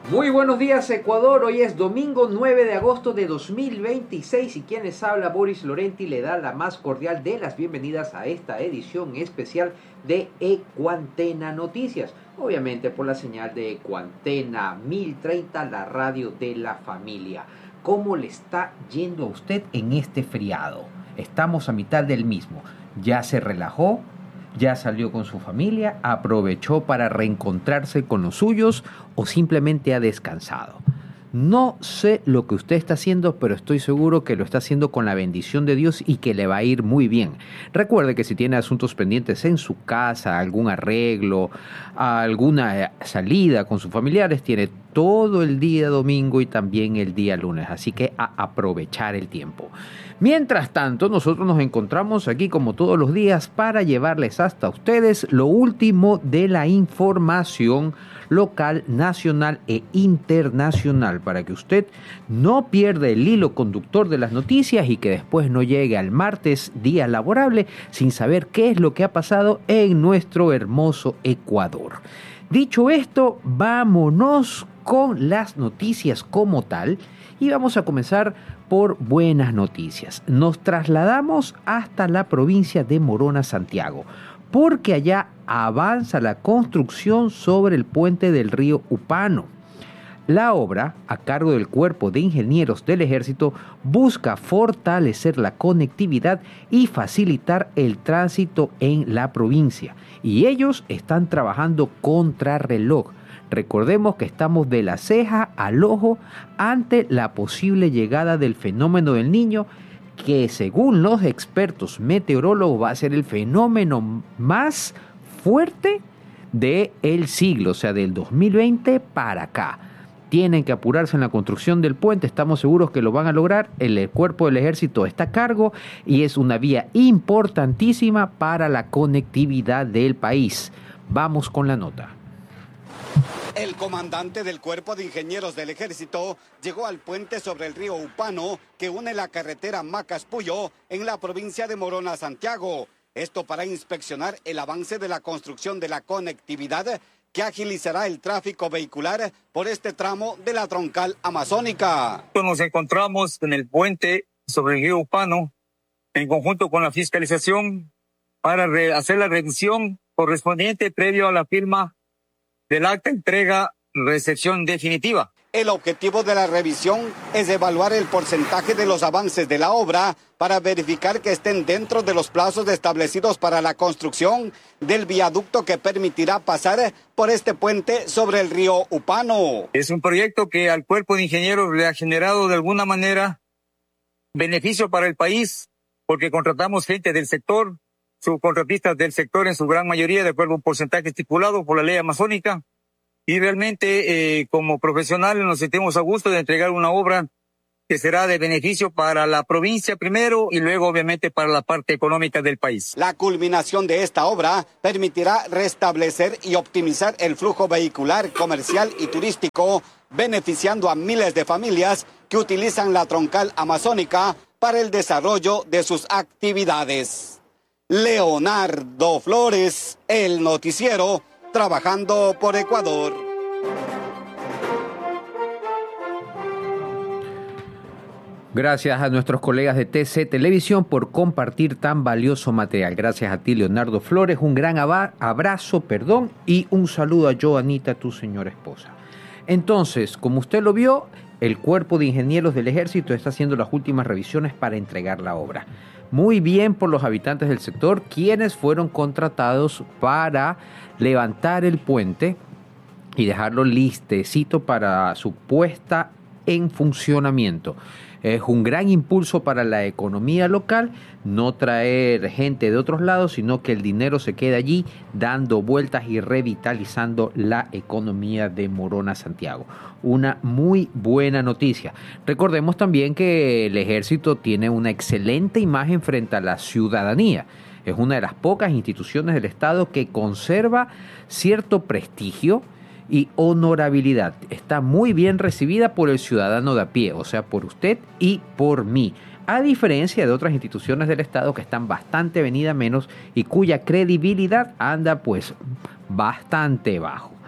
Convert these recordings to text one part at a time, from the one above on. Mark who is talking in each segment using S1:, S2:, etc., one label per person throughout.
S1: Muy buenos días, Ecuador. Hoy es domingo 9 de agosto de 2026 y quien les habla, Boris Lorenti, le da la más cordial de las bienvenidas a esta edición especial de Ecuantena Noticias. Obviamente por la señal de Ecuantena 1030, la radio de la familia. ¿Cómo le está yendo a usted en este feriado? Estamos a mitad del mismo. ¿Ya se relajó? ¿Ya salió con su familia? ¿Aprovechó para reencontrarse con los suyos o simplemente ha descansado? No sé lo que usted está haciendo, pero estoy seguro que lo está haciendo con la bendición de Dios y que le va a ir muy bien. Recuerde que si tiene asuntos pendientes en su casa, algún arreglo, alguna salida con sus familiares, tiene todo el día domingo y también el día lunes. Así que a aprovechar el tiempo. Mientras tanto, nosotros nos encontramos aquí como todos los días para llevarles hasta ustedes lo último de la información local, nacional e internacional para que usted no pierda el hilo conductor de las noticias y que después no llegue al martes, día laborable, sin saber qué es lo que ha pasado en nuestro hermoso Ecuador. Dicho esto, vámonos con las noticias como tal y vamos a comenzar por buenas noticias. Nos trasladamos hasta la provincia de Morona, Santiago, porque allá avanza la construcción sobre el puente del río Upano. La obra, a cargo del Cuerpo de Ingenieros del Ejército, busca fortalecer la conectividad y facilitar el tránsito en la provincia. Y ellos están trabajando contrarreloj. Recordemos que estamos de la ceja al ojo ante la posible llegada del fenómeno del Niño, que según los expertos meteorólogos va a ser el fenómeno más fuerte del siglo, o sea, del 2020 para acá. Tienen que apurarse en la construcción del puente, estamos seguros que lo van a lograr. El Cuerpo del Ejército está a cargo y es una vía importantísima para la conectividad del país. Vamos con la nota.
S2: El comandante del Cuerpo de Ingenieros del Ejército llegó al puente sobre el río Upano que une la carretera Macas-Puyo en la provincia de Morona, Santiago. Esto para inspeccionar el avance de la construcción de la conectividad que agilizará el tráfico vehicular por este tramo de la troncal amazónica.
S3: Nos encontramos en el puente sobre el río Upano en conjunto con la fiscalización para hacer la revisión correspondiente previo a la firma del acta entrega-recepción definitiva.
S2: El objetivo de la revisión es evaluar el porcentaje de los avances de la obra para verificar que estén dentro de los plazos establecidos para la construcción del viaducto que permitirá pasar por este puente sobre el río Upano.
S3: Es un proyecto que al Cuerpo de Ingenieros le ha generado de alguna manera beneficio para el país, porque contratamos gente del sector, subcontratistas del sector en su gran mayoría, de acuerdo a un porcentaje estipulado por la ley amazónica, y realmente como profesionales nos sentimos a gusto de entregar una obra que será de beneficio para la provincia primero y luego obviamente para la parte económica del país.
S2: La culminación de esta obra permitirá restablecer y optimizar el flujo vehicular, comercial y turístico, beneficiando a miles de familias que utilizan la troncal amazónica para el desarrollo de sus actividades. Leonardo Flores, el noticiero, trabajando por Ecuador.
S1: Gracias a nuestros colegas de TC Televisión por compartir tan valioso material. Gracias a ti, Leonardo Flores. Un gran abrazo, y un saludo a Joanita, tu señora esposa. Entonces, como usted lo vio, el Cuerpo de Ingenieros del Ejército está haciendo las últimas revisiones para entregar la obra. Muy bien por los habitantes del sector, quienes fueron contratados para levantar el puente y dejarlo listecito para su puesta en funcionamiento. Es un gran impulso para la economía local, no traer gente de otros lados, sino que el dinero se quede allí dando vueltas y revitalizando la economía de Morona, Santiago. Una muy buena noticia. Recordemos también que el ejército tiene una excelente imagen frente a la ciudadanía. Es una de las pocas instituciones del Estado que conserva cierto prestigio y honorabilidad. Está muy bien recibida por el ciudadano de a pie, o sea, por usted y por mí, a diferencia de otras instituciones del Estado que están bastante venidas menos y cuya credibilidad anda pues bastante bajo.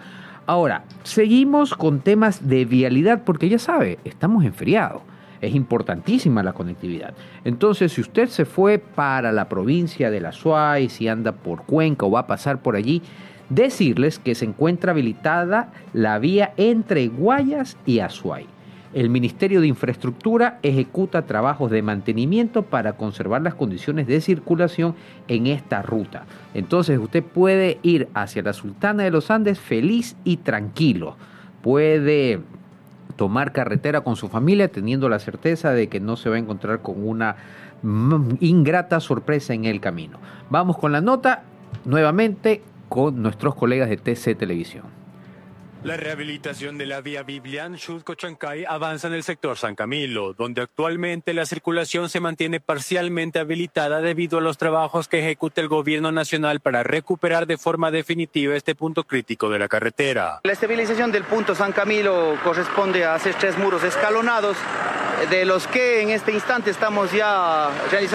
S1: Ahora, seguimos con temas de vialidad porque ya sabe, estamos en feriado. Es importantísima la conectividad. Entonces, si usted se fue para la provincia de la Azuay, si anda por Cuenca o va a pasar por allí, decirles que se encuentra habilitada la vía entre Guayas y Azuay. El Ministerio de Infraestructura ejecuta trabajos de mantenimiento para conservar las condiciones de circulación en esta ruta. Entonces, usted puede ir hacia la Sultana de los Andes feliz y tranquilo. Puede tomar carretera con su familia teniendo la certeza de que no se va a encontrar con una ingrata sorpresa en el camino. Vamos con la nota nuevamente con nuestros colegas de TC Televisión.
S4: La rehabilitación de la vía Biblián-Chusco-Chancay avanza en el sector San Camilo, donde actualmente la circulación se mantiene parcialmente habilitada debido a los trabajos que ejecuta el gobierno nacional para recuperar de forma definitiva este punto crítico de la carretera.
S5: La estabilización del punto San Camilo corresponde a hacer 3 muros escalonados, de los que en este instante estamos ya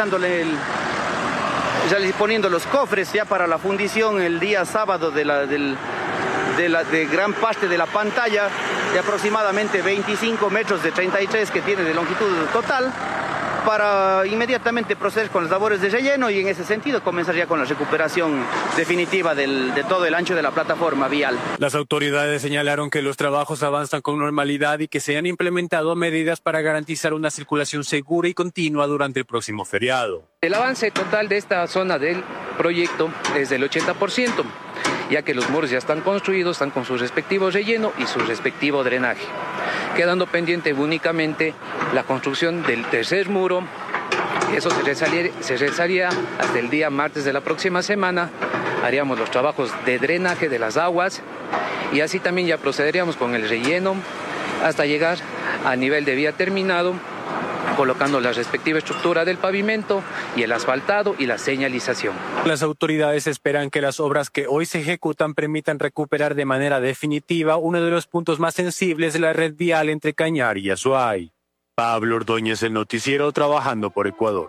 S5: poniendo los cofres ya para la fundición el día sábado de gran parte de la pantalla, de aproximadamente 25 metros de 33 que tiene de longitud total, para inmediatamente proceder con las labores de relleno y en ese sentido comenzar ya con la recuperación definitiva de todo el ancho de la plataforma vial.
S4: Las autoridades señalaron que los trabajos avanzan con normalidad y que se han implementado medidas para garantizar una circulación segura y continua durante el próximo feriado.
S6: El avance total de esta zona del proyecto es del 80%. Ya que los muros ya están construidos, están con su respectivo relleno y su respectivo drenaje. Quedando pendiente únicamente la construcción del tercer muro. Eso se realizaría hasta el día martes de la próxima semana. Haríamos los trabajos de drenaje de las aguas y así también ya procederíamos con el relleno hasta llegar a nivel de vía terminado, colocando la respectiva estructura del pavimento y el asfaltado y la señalización.
S4: Las autoridades esperan que las obras que hoy se ejecutan permitan recuperar de manera definitiva uno de los puntos más sensibles de la red vial entre Cañar y Azuay. Pablo Ordóñez, el noticiero, trabajando por Ecuador.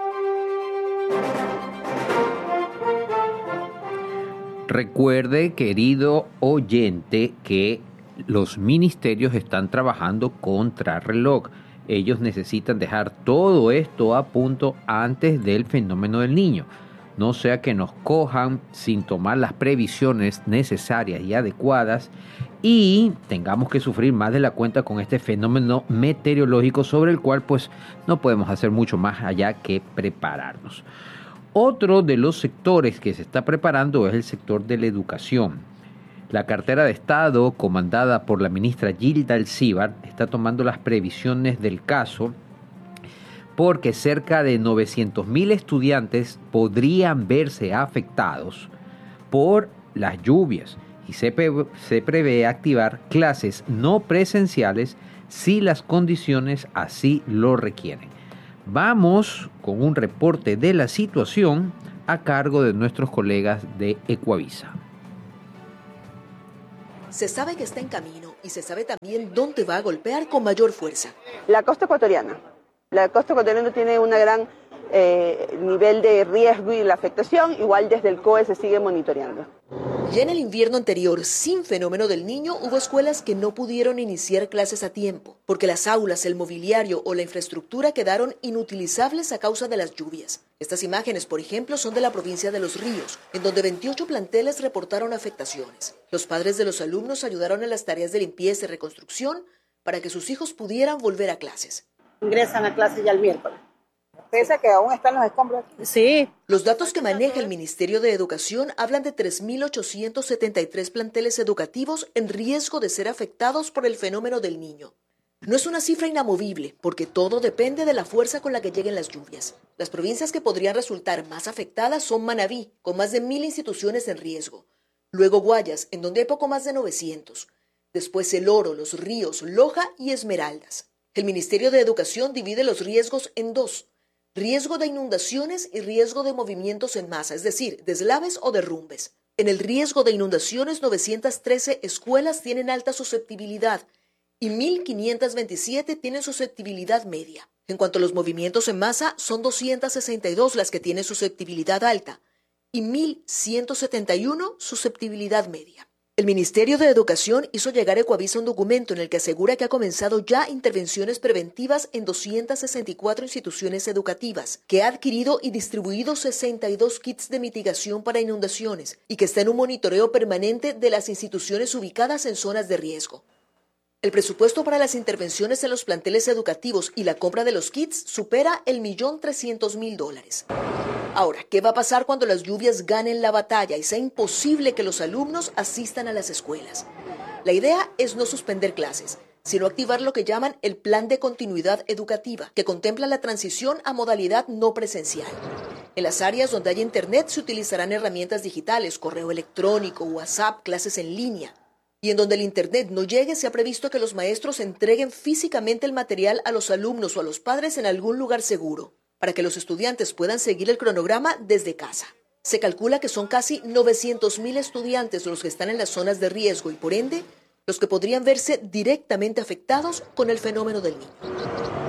S1: Recuerde, querido oyente, que los ministerios están trabajando contrarreloj. Ellos necesitan dejar todo esto a punto antes del fenómeno del Niño. No sea que nos cojan sin tomar las previsiones necesarias y adecuadas y tengamos que sufrir más de la cuenta con este fenómeno meteorológico sobre el cual pues no podemos hacer mucho más allá que prepararnos. Otro de los sectores que se está preparando es el sector de la educación. La cartera de Estado, comandada por la ministra Gilda Alcíbar, está tomando las previsiones del caso porque cerca de 900.000 estudiantes podrían verse afectados por las lluvias y se prevé activar clases no presenciales si las condiciones así lo requieren. Vamos con un reporte de la situación a cargo de nuestros colegas de Ecuavisa.
S7: Se sabe que está en camino y se sabe también dónde va a golpear con mayor fuerza.
S8: La costa ecuatoriana. La costa ecuatoriana tiene un gran nivel de riesgo y la afectación, igual desde el COE se sigue monitoreando.
S7: Ya en el invierno anterior, sin fenómeno del Niño, hubo escuelas que no pudieron iniciar clases a tiempo, porque las aulas, el mobiliario o la infraestructura quedaron inutilizables a causa de las lluvias. Estas imágenes, por ejemplo, son de la provincia de Los Ríos, en donde 28 planteles reportaron afectaciones. Los padres de los alumnos ayudaron en las tareas de limpieza y reconstrucción para que sus hijos pudieran volver a clases.
S9: Ingresan a clases ya el miércoles. Pese a que aún están los escombros. Sí.
S7: Los datos que maneja el Ministerio de Educación hablan de 3.873 planteles educativos en riesgo de ser afectados por el fenómeno del Niño. No es una cifra inamovible, porque todo depende de la fuerza con la que lleguen las lluvias. Las provincias que podrían resultar más afectadas son Manabí, con más de 1.000 instituciones en riesgo. Luego Guayas, en donde hay poco más de 900. Después El Oro, Los Ríos, Loja y Esmeraldas. El Ministerio de Educación divide los riesgos en dos: riesgo de inundaciones y riesgo de movimientos en masa, es decir, deslaves o derrumbes. En el riesgo de inundaciones, 913 escuelas tienen alta susceptibilidad y 1.527 tienen susceptibilidad media. En cuanto a los movimientos en masa, son 262 las que tienen susceptibilidad alta y 1.171 susceptibilidad media. El Ministerio de Educación hizo llegar a Ecoavisa un documento en el que asegura que ha comenzado ya intervenciones preventivas en 264 instituciones educativas, que ha adquirido y distribuido 62 kits de mitigación para inundaciones y que está en un monitoreo permanente de las instituciones ubicadas en zonas de riesgo. El presupuesto para las intervenciones en los planteles educativos y la compra de los kits supera el $1.300.000. Ahora, ¿qué va a pasar cuando las lluvias ganen la batalla y sea imposible que los alumnos asistan a las escuelas? La idea es no suspender clases, sino activar lo que llaman el Plan de Continuidad Educativa, que contempla la transición a modalidad no presencial. En las áreas donde haya internet se utilizarán herramientas digitales, correo electrónico, WhatsApp, clases en línea. Y en donde el internet no llegue, se ha previsto que los maestros entreguen físicamente el material a los alumnos o a los padres en algún lugar seguro, para que los estudiantes puedan seguir el cronograma desde casa. Se calcula que son casi 900.000 estudiantes los que están en las zonas de riesgo y, por ende, los que podrían verse directamente afectados con el fenómeno del Niño.